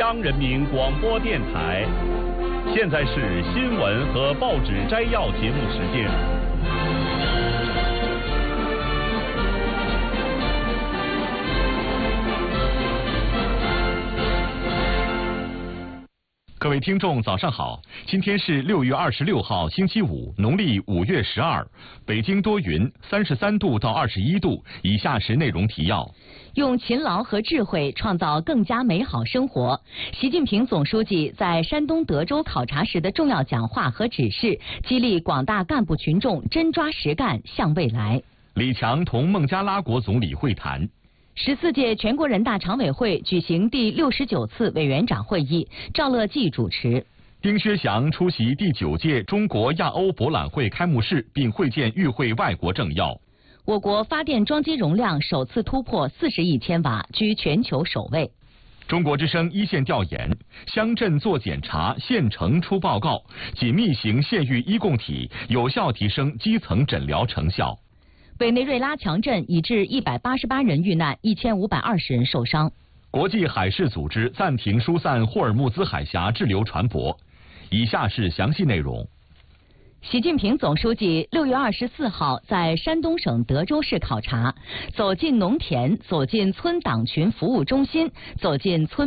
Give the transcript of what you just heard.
央人民广播电台。现在是新闻和报纸摘要节目时间。各位听众，早上好！今天是6月26号，星期五，农历5月12。北京多云，33度到21度。以下是内容提要： 用勤劳和智慧创造更加美好生活。习近平总书记在山东德州考察时的重要讲话和指示，激励广大干部群众真抓实干，向未来。 李强同孟加拉国总理会谈。 14届全国人大常委会举行第69次委员长会议，赵乐际主持。 丁薛祥出席第9届中国亚欧博览会开幕式，并会见与会外国政要。 我国发电装机容量首次突破40亿千瓦，居全球首位。 中国之声一线调研：乡镇做检查，县城出报告，紧密型县域医共体有效提升基层诊疗成效。 委内瑞拉强震已致188人遇难，1520人受伤。 国际海事组织暂停疏散霍尔木兹海峡滞留船舶。以下是详细内容。 习近平总书记6月24号在山东省德州市考察，走进农田，走进村党群服务中心，走进村